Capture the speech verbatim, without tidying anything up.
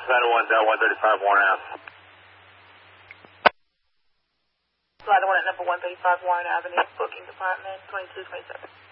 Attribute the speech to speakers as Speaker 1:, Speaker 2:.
Speaker 1: Ladder one, Delta one thirty-five, Warren Avenue.
Speaker 2: Ladder one at number one thirty-five Warren Avenue, booking department, twenty-two twenty-seven.